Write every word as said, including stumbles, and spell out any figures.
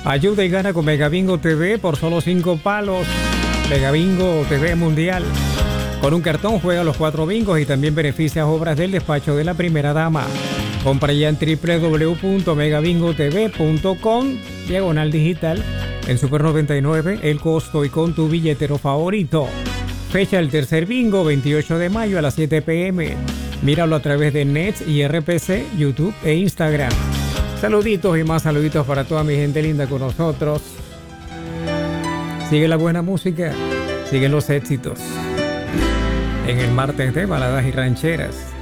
Ayuda y gana con Megabingo T V por solo cinco palos. Megabingo T V Mundial. Con un cartón juega los cuatro bingos y también beneficias obras del despacho de la primera dama. Compra ya en doble u doble u doble u punto megabingo t v punto com, diagonal digital, en Super noventa y nueve, el costo y con tu billetero favorito. Fecha el tercer bingo, veintiocho de mayo a las siete pe eme. Míralo a través de Nets y R P C, YouTube e Instagram. Saluditos y más saluditos para toda mi gente linda con nosotros. Sigue la buena música, siguen los éxitos. En el martes de baladas y rancheras.